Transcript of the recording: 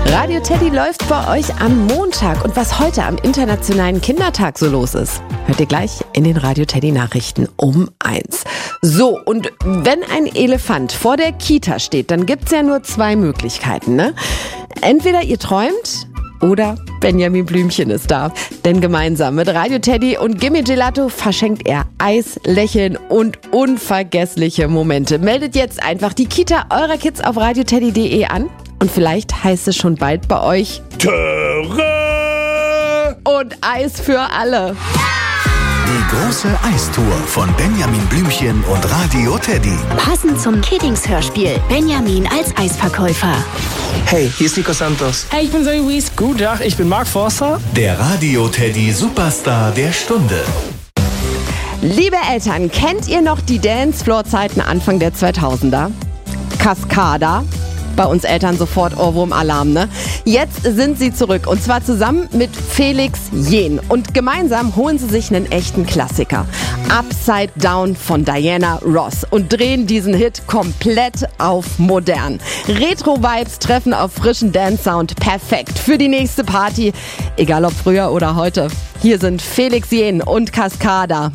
Radio Teddy läuft bei euch am Montag. Und was heute am Internationalen Kindertag so los ist, hört ihr gleich in den Radio Teddy Nachrichten um 1. So, und wenn ein Elefant vor der Kita steht, dann gibt's ja nur 2 Möglichkeiten, ne? Entweder ihr träumt oder Benjamin Blümchen ist da. Denn gemeinsam mit Radio Teddy und Gimme Gelato verschenkt er Eis, Lächeln und unvergessliche Momente. Meldet jetzt einfach die Kita eurer Kids auf radioteddy.de an. Und vielleicht heißt es schon bald bei euch Töre! Und Eis für alle. Die große Eistour von Benjamin Blümchen und Radio Teddy. Passend zum Kiddings-Hörspiel. Benjamin als Eisverkäufer. Hey, hier ist Nico Santos. Hey, ich bin Zoe Wies. Guten Tag, ich bin Mark Forster. Der Radio Teddy Superstar der Stunde. Liebe Eltern, kennt ihr noch die Dancefloor-Zeiten Anfang der 2000er? Cascada. Bei uns Eltern sofort Ohrwurm-Alarm, ne? Jetzt sind sie zurück und zwar zusammen mit Felix Jähn. Und gemeinsam holen sie sich einen echten Klassiker. Upside Down von Diana Ross und drehen diesen Hit komplett auf modern. Retro-Vibes treffen auf frischen Dance-Sound. Perfekt für die nächste Party. Egal ob früher oder heute. Hier sind Felix Jähn und Cascada.